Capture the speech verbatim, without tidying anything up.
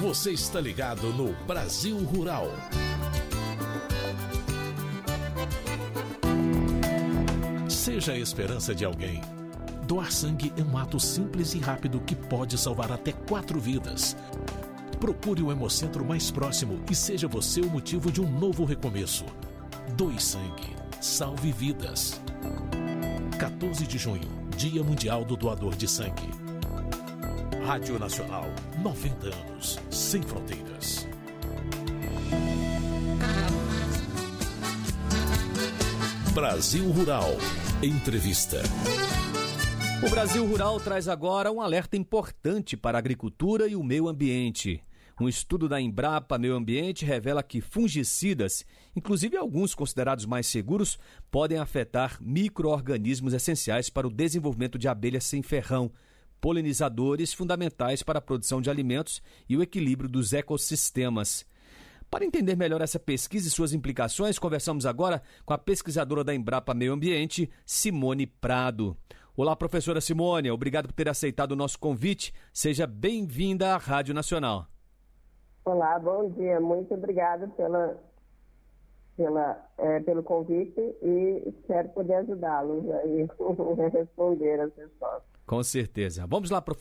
Você está ligado no Brasil Rural. Seja a esperança de alguém. Doar sangue é um ato simples e rápido que pode salvar até quatro vidas. Procure o Hemocentro mais próximo e seja você o motivo de um novo recomeço. Doe sangue. Salve vidas. quatorze de junho, Dia Mundial do Doador de Sangue. Rádio Nacional, noventa anos, sem fronteiras. Brasil Rural. Entrevista. O Brasil Rural traz agora um alerta importante para a agricultura e o meio ambiente. Um estudo da Embrapa Meio Ambiente revela que fungicidas, inclusive alguns considerados mais seguros, podem afetar micro-organismos essenciais para o desenvolvimento de abelhas sem ferrão, polinizadores fundamentais para a produção de alimentos e o equilíbrio dos ecossistemas. Para entender melhor essa pesquisa e suas implicações, conversamos agora com a pesquisadora da Embrapa Meio Ambiente, Simone Prado. Olá, professora Simone, obrigado por ter aceitado o nosso convite. Seja bem-vinda à Rádio Nacional. Olá, bom dia. Muito obrigada pela, pela, é, pelo convite e espero poder ajudá-los a responder as respostas. Com certeza. Vamos lá, professora.